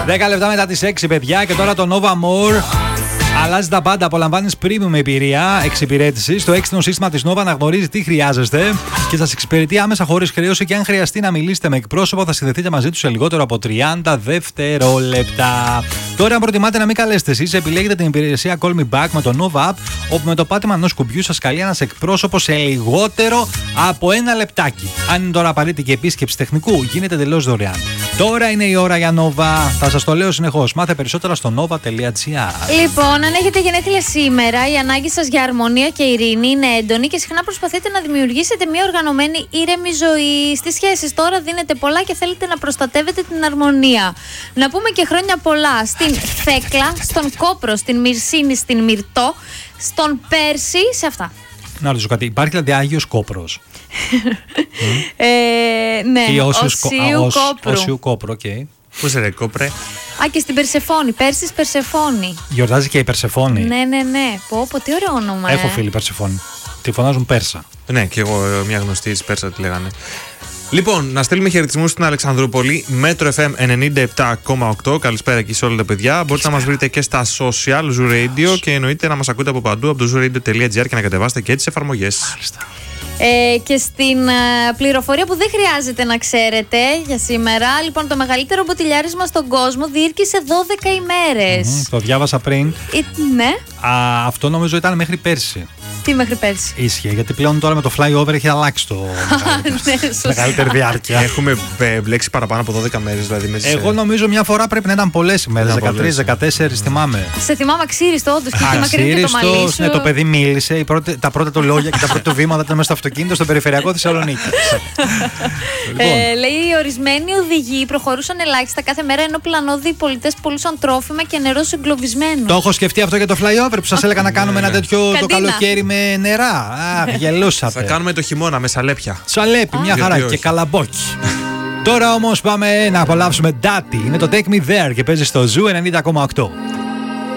10 λεπτά μετά τις 6, παιδιά, και τώρα το Nova More. Αλλάζει τα πάντα. Απολαμβάνεις premium εμπειρία εξυπηρέτησης. Το έξυπνο σύστημα της Nova αναγνωρίζει τι χρειάζεστε και σας εξυπηρετεί άμεσα χωρίς χρέωση. Και αν χρειαστεί να μιλήσετε με εκπρόσωπο, θα συνδεθείτε μαζί του σε λιγότερο από 30 δευτερόλεπτα. Τώρα, αν προτιμάτε να μην καλέσετε εσείς, επιλέγετε την υπηρεσία Call Me Back με το Nova App, όπου με το πάτημα ενός κουμπιού σας καλεί ένας εκπρόσωπος σε λιγότερο από ένα λεπτάκι. Αν είναι τώρα απαραίτητη και επίσκεψη τεχνικού, γίνεται εντελώς δωρεάν. Τώρα είναι η ώρα για Nova. Θα σας το λέω συνεχώς. Μάθε περισσότερα στο nova.gr. Λοιπόν, αν έχετε γενέθλια σήμερα, η ανάγκη σας για αρμονία και ειρήνη είναι έντονη και συχνά προσπαθείτε να δημιουργήσετε μια οργανωμένη ήρεμη ζωή. Στις σχέσεις τώρα δίνετε πολλά και θέλετε να προστατεύετε την αρμονία. Να πούμε και χρόνια πολλά στην Θέκλα, στον Κόπρο, στην Μυρσίνη, στην Μυρτό, στον Πέρση, σε αυτά. Να ρωτήσω κάτι. Υπάρχει δηλαδή Άγιος Κόπρος? Ναι, ή Όσιου Κόπρου, οκ. Πού είσαι ρε Κόπρε? Α, και στην Περσεφόνη, Πέρσης Περσεφόνη. Γιορτάζει και η Περσεφόνη. Ναι. Πω, τι ωραίο όνομα. Έχω φίλοι Περσεφόνη. Τη φωνάζουν Πέρσα. Ναι, και εγώ μια γνωστή της Πέρσα τη λέγανε. Λοιπόν, να στείλουμε χαιρετισμούς στην Αλεξανδρούπολη, Μέτρο FM 97,8. Καλησπέρα εκεί σε όλα τα παιδιά. Μπορείτε να μας βρείτε και στα social, Zoo Radio, και εννοείται να μας ακούτε από παντού, από το zooradio.gr, και να κατεβάσετε και τις εφαρμογές. Μάλιστα. Και στην πληροφορία που δεν χρειάζεται να ξέρετε για σήμερα, λοιπόν, το μεγαλύτερο μποτιλιάρισμα στον κόσμο διήρκησε 12 ημέρες. Το διάβασα πριν. Ναι. Αυτό νομίζω ήταν μέχρι πέρσι. Τι μέχρι πέρσι? Ίσχυε, γιατί πλέον τώρα με το flyover έχει αλλάξει το μεγαλύτερη διάρκεια. Έχουμε μπλέξει παραπάνω από 12 μέρες, δηλαδή μέσα σε... Εγώ νομίζω μια φορά πρέπει να ήταν πολλές ημέρες. 13-14, θυμάμαι. Σε θυμάμαι αξίριστο, όντως. Και μακρύνει και το μαλλί σου. Ναι, το παιδί μίλησε. Τα πρώτα του λόγια και τα πρώτα του βήματα ήταν μέσα στο αυτοκίνητο στο περιφερειακό Θεσσαλονίκη. Λέει, ορισμένοι οδηγοί προχωρούσαν ελάχιστα κάθε μέρα, ενώ πλανόδιοι πολιτές πωλούσαν τρόφιμα και νερό σε εγκλωβισμένους. Το έχω σκεφτεί αυτό για το flyover που σας έλεγα να κάνουμε ένα τέτοιο το καλοκαίρι με νερά. Γελούσατε. Θα κάνουμε το χειμώνα με σαλέπια. Σαλέπι, μια χαρά, και καλαμπόκι. Τώρα όμως πάμε να απολαύσουμε Daddy. Είναι το Take Me There και παίζει στο Zoo 90,8.